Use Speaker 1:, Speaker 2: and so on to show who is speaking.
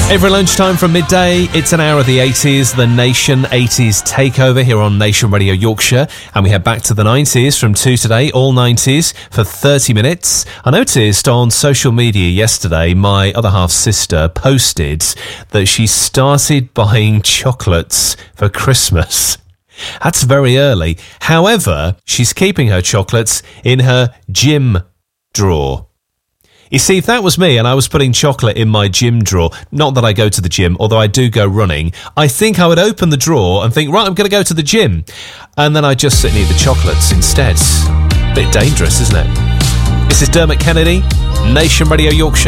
Speaker 1: Every lunchtime from midday, it's an hour of the 80s, the Nation 80s takeover here on Nation Radio Yorkshire. And we head back to the 90s from 2 today, all 90s, for 30 minutes. I noticed on social media yesterday, my other half's sister posted that she started buying chocolates for Christmas. That's very early. However, she's keeping her chocolates in her gym drawer. You see, if that was me and I was putting chocolate in my gym drawer, not that I go to the gym, although I do go running, I think I would open the drawer and think, right, I'm going to go to the gym. And then I'd just sit and eat the chocolates instead. Bit dangerous, isn't it? This is Dermot Kennedy, Nation Radio Yorkshire.